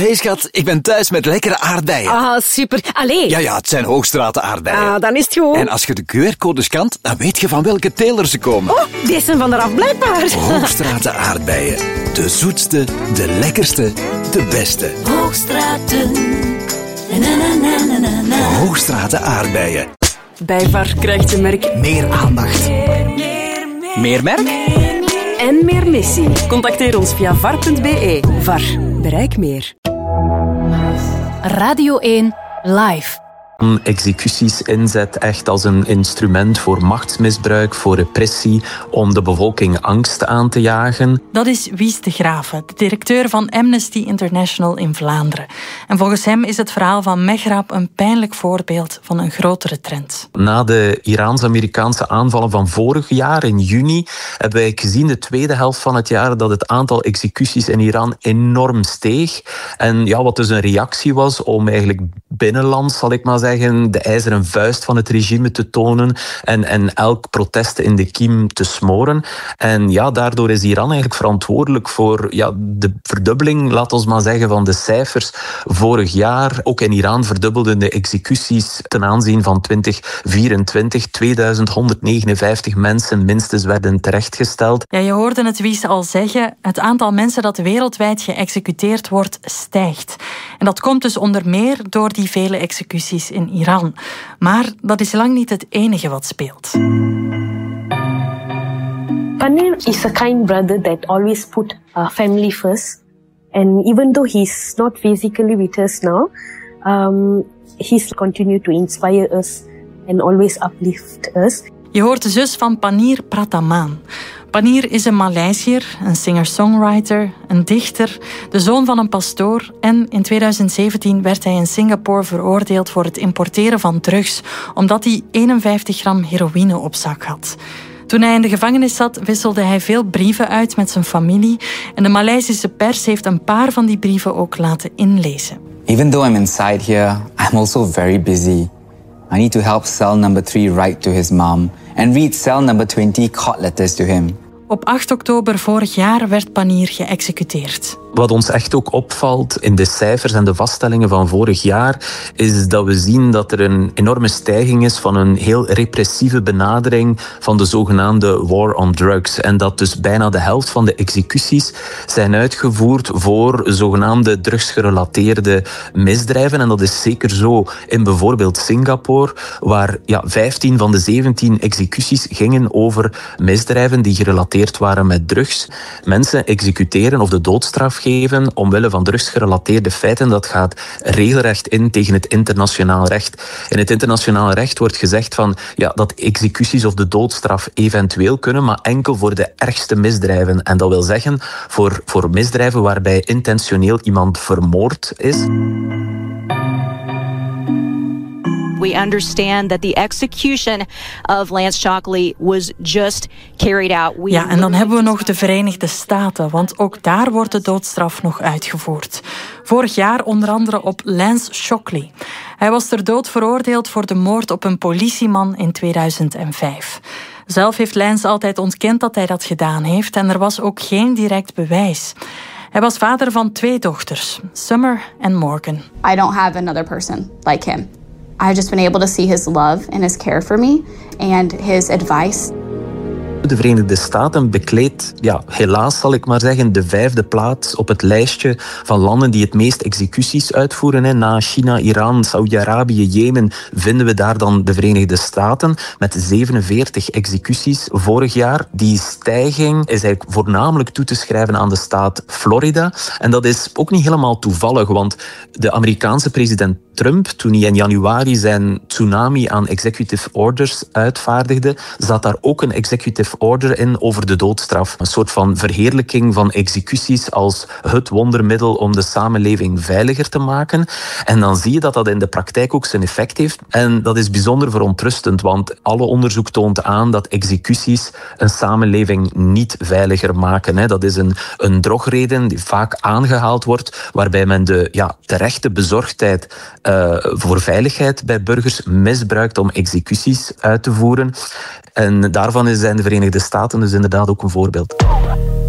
Hey schat, ik ben thuis met lekkere aardbeien. Ah, super. Allee. Ja, het zijn Hoogstraten aardbeien. Ah, dan is het goed. En als je de QR-code scant, dan weet je van welke teler ze komen. Oh, die zijn van eraf blijkbaar. Hoogstraten aardbeien. De zoetste, de lekkerste, de beste. Hoogstraten. Na, na, na, na, na, na. Hoogstraten aardbeien. Bij VAR krijgt je merk Meer aandacht. Meer merk? en meer missie. Contacteer ons via var.be. VAR. Bereik meer. Radio 1 Live. Executies inzet echt als een instrument voor machtsmisbruik, voor repressie, om de bevolking angst aan te jagen. Dat is Wies de Grave, de directeur van Amnesty International in Vlaanderen. En volgens hem is het verhaal van Megrab een pijnlijk voorbeeld van een grotere trend. Na de Iraans-Amerikaanse aanvallen van vorig jaar, in juni, hebben wij gezien de tweede helft van het jaar dat het aantal executies in Iran enorm steeg. En ja, wat dus een reactie was om eigenlijk binnenlands, zal ik maar zeggen, de ijzeren vuist van het regime te tonen en elk protest in de kiem te smoren. En ja, daardoor is Iran eigenlijk verantwoordelijk voor de verdubbeling, laat ons maar zeggen, van de cijfers vorig jaar. Ook in Iran verdubbelden de executies ten aanzien van 2024. 2159 mensen minstens werden terechtgesteld. Ja, je hoorde het Wies al zeggen, het aantal mensen dat wereldwijd geëxecuteerd wordt stijgt. En dat komt dus onder meer door die vele executies in Iran. Maar dat is lang niet het enige wat speelt. Panir is a kind brother that always put family first. And even though he's not physically with us now, he's continued to inspire us and always uplift us. Je hoort de zus van Panir Pratamaan. Panir is een Maleisiër, een singer-songwriter, een dichter, de zoon van een pastoor en in 2017 werd hij in Singapore veroordeeld voor het importeren van drugs, omdat hij 51 gram heroïne op zak had. Toen hij in de gevangenis zat, wisselde hij veel brieven uit met zijn familie en de Maleisische pers heeft een paar van die brieven ook laten inlezen. Even though I'm inside here, I'm also very busy. I need to help cell number 3 write to his mom and read cell number 20 court letters to him. Op 8 oktober vorig jaar werd Panir geëxecuteerd. Wat ons echt ook opvalt in de cijfers en de vaststellingen van vorig jaar, is dat we zien dat er een enorme stijging is van een heel repressieve benadering van de zogenaamde war on drugs. En dat dus bijna de helft van de executies zijn uitgevoerd voor zogenaamde drugsgerelateerde misdrijven. En dat is zeker zo in bijvoorbeeld Singapore, waar 15 van de 17 executies gingen over misdrijven die gerelateerd waren met drugs. Mensen executeren of de doodstraf geven omwille van drugsgerelateerde feiten, dat gaat regelrecht in tegen het internationaal recht. In het internationaal recht wordt gezegd dat executies of de doodstraf eventueel kunnen, maar enkel voor de ergste misdrijven. En dat wil zeggen voor misdrijven waarbij intentioneel iemand vermoord is. We understand that the execution of Lance Shockley was just carried out. Ja, en dan hebben we nog de Verenigde Staten, want ook daar wordt de doodstraf nog uitgevoerd. Vorig jaar onder andere op Lance Shockley. Hij was ter dood veroordeeld voor de moord op een politieman in 2005. Zelf heeft Lance altijd ontkend dat hij dat gedaan heeft en er was ook geen direct bewijs. Hij was vader van 2 dochters, Summer en Morgan. I don't have another person like him. I've just been able to see his love and his care for me and his advice. De Verenigde Staten bekleedt, helaas zal ik maar zeggen, de 5e plaats op het lijstje van landen die het meest executies uitvoeren. Na China, Iran, Saudi-Arabië, Jemen vinden we daar dan de Verenigde Staten met 47 executies vorig jaar. Die stijging is eigenlijk voornamelijk toe te schrijven aan de staat Florida. En dat is ook niet helemaal toevallig, want de Amerikaanse president Trump, toen hij in januari zijn tsunami aan executive orders uitvaardigde, zat daar ook een executive order in over de doodstraf. Een soort van verheerlijking van executies als het wondermiddel om de samenleving veiliger te maken. En dan zie je dat dat in de praktijk ook zijn effect heeft. En dat is bijzonder verontrustend, want alle onderzoek toont aan dat executies een samenleving niet veiliger maken. Dat is een drogreden die vaak aangehaald wordt, waarbij men de terechte bezorgdheid voor veiligheid bij burgers misbruikt om executies uit te voeren. En daarvan zijn de Verenigde Staten dus inderdaad ook een voorbeeld.